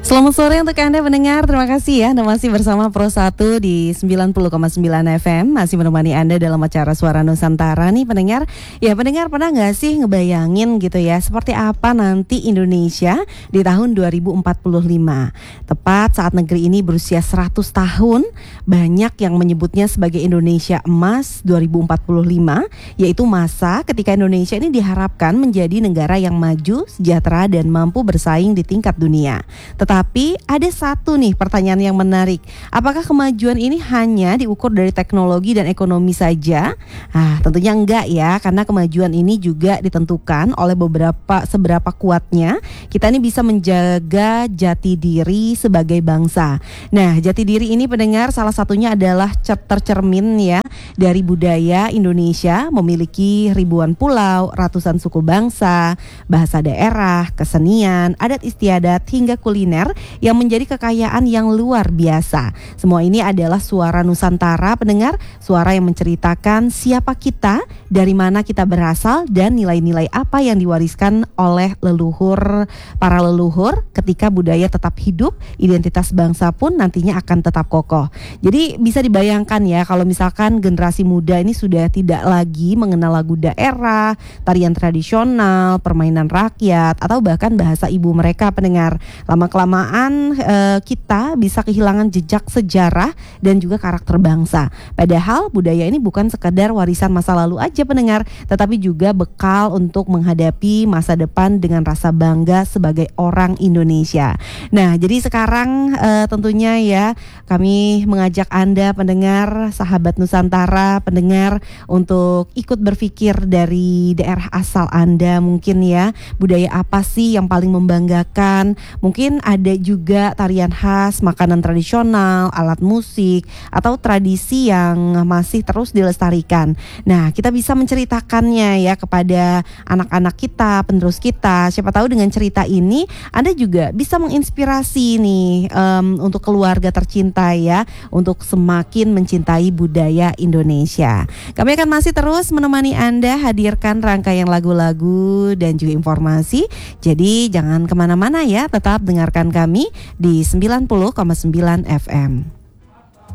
Selamat sore untuk Anda pendengar, terima kasih ya Anda masih bersama Pro 1 di 90,9 FM. Masih menemani Anda dalam acara Suara Nusantara nih pendengar. Ya pendengar, pernah gak sih ngebayangin gitu ya seperti apa nanti Indonesia di tahun 2045? Tepat saat negeri ini berusia 100 tahun, banyak yang menyebutnya sebagai Indonesia Emas 2045, yaitu masa ketika Indonesia ini diharapkan menjadi negara yang maju, sejahtera dan mampu bersaing di tingkat dunia. Tapi ada satu nih pertanyaan yang menarik. Apakah kemajuan ini hanya diukur dari teknologi dan ekonomi saja? Tentunya enggak ya, karena kemajuan ini juga ditentukan oleh seberapa kuatnya kita ini bisa menjaga jati diri sebagai bangsa. Nah, jati diri ini pendengar salah satunya adalah tercermin ya dari budaya Indonesia, memiliki ribuan pulau, ratusan suku bangsa, bahasa daerah, kesenian, adat istiadat hingga kuliner yang menjadi kekayaan yang luar biasa. Semua ini adalah suara Nusantara pendengar, suara yang menceritakan siapa kita, dari mana kita berasal, dan nilai-nilai apa yang diwariskan oleh para leluhur. Ketika budaya tetap hidup, identitas bangsa pun nantinya akan tetap kokoh. Jadi bisa dibayangkan ya kalau misalkan generasi muda ini sudah tidak lagi mengenal lagu daerah, tarian tradisional, permainan rakyat, atau bahkan bahasa ibu mereka pendengar. Lama-kelamaan kita bisa kehilangan jejak sejarah dan juga karakter bangsa. Padahal budaya ini bukan sekadar warisan masa lalu aja pendengar, tetapi juga bekal untuk menghadapi masa depan dengan rasa bangga sebagai orang Indonesia. Nah, jadi sekarang tentunya ya kami mengajak Anda pendengar, sahabat Nusantara, pendengar untuk ikut berpikir dari daerah asal Anda mungkin ya. Budaya apa sih yang paling membanggakan? Mungkin ada juga tarian khas, makanan tradisional, alat musik, atau tradisi yang masih terus dilestarikan. Nah, kita bisa menceritakannya ya kepada anak-anak kita, penerus kita. Siapa tahu dengan cerita ini Anda juga bisa menginspirasi nih untuk keluarga tercinta ya, untuk semakin mencintai budaya Indonesia. Kami akan masih terus menemani Anda, hadirkan rangkaian lagu-lagu dan juga informasi. Jadi jangan kemana-mana ya, tetap dengarkan kami di 90,9 FM.